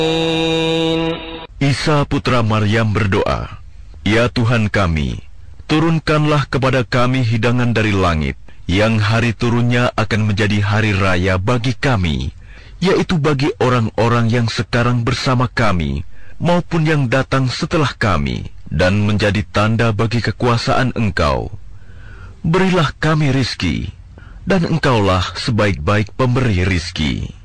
Isa putra Maryam berdoa, "Ya Tuhan kami, turunkanlah kepada kami hidangan dari langit, yang hari turunnya akan menjadi hari raya bagi kami, yaitu bagi orang-orang yang sekarang bersama kami, maupun yang datang setelah kami, dan menjadi tanda bagi kekuasaan Engkau. Berilah kami rizki, dan Engkaulah sebaik-baik pemberi rizki."